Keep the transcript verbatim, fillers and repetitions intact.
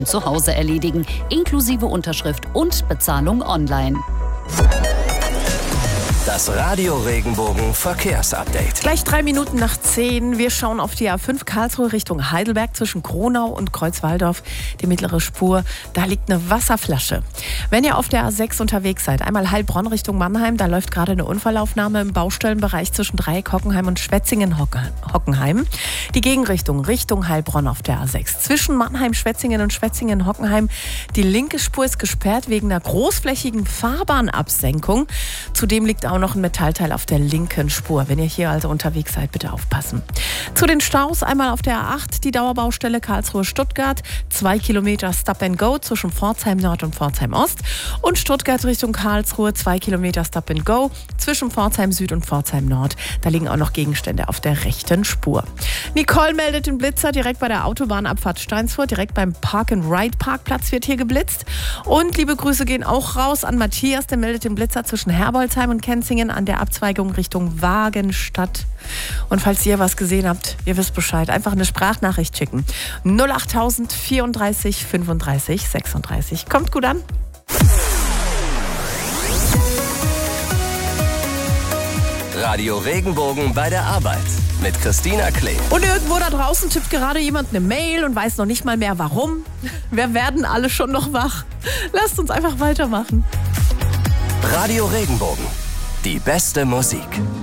zu Hause erledigen, inklusive Unterschrift und Bezahlung online. Das Radio Regenbogen Verkehrsupdate. Gleich drei Minuten nach zehn. Wir schauen auf die A fünf Karlsruhe Richtung Heidelberg zwischen Kronau und Kreuzwaldorf. Die mittlere Spur, da liegt eine Wasserflasche. Wenn ihr auf der A sechs unterwegs seid, einmal Heilbronn Richtung Mannheim, da läuft gerade eine Unfallaufnahme im Baustellenbereich zwischen Dreieck Hockenheim und Schwetzingen-Hockenheim. Die Gegenrichtung Richtung Heilbronn auf der A sechs. Zwischen Mannheim, Schwetzingen und Schwetzingen-Hockenheim. Die linke Spur ist gesperrt wegen einer großflächigen Fahrbahnabsenkung. Zudem liegt auch noch ein Metallteil auf der linken Spur. Wenn ihr hier also unterwegs seid, bitte aufpassen. Zu den Staus einmal auf der A acht, die Dauerbaustelle Karlsruhe-Stuttgart. Zwei Kilometer Stop and Go zwischen Pforzheim Nord und Pforzheim Ost. Und Stuttgart Richtung Karlsruhe, zwei Kilometer Stop and Go zwischen Pforzheim Süd und Pforzheim Nord. Da liegen auch noch Gegenstände auf der rechten Spur. Nicole meldet den Blitzer direkt bei der Autobahnabfahrt Steinsfurt. Direkt beim Park-and-Ride-Parkplatz wird hier geblitzt. Und liebe Grüße gehen auch raus an Matthias, der meldet den Blitzer zwischen Herbolzheim und Kenzingen an der Abzweigung Richtung Wagenstadt. Und falls ihr was gesehen habt, ihr wisst Bescheid, einfach eine Sprachnachricht schicken. null acht tausend vierunddreißig fünfunddreißig sechsunddreißig. Kommt gut an. Radio Regenbogen bei der Arbeit mit Christina Klee. Und irgendwo da draußen tippt gerade jemand eine Mail und weiß noch nicht mal mehr warum. Wir werden alle schon noch wach. Lasst uns einfach weitermachen. Radio Regenbogen. Die beste Musik.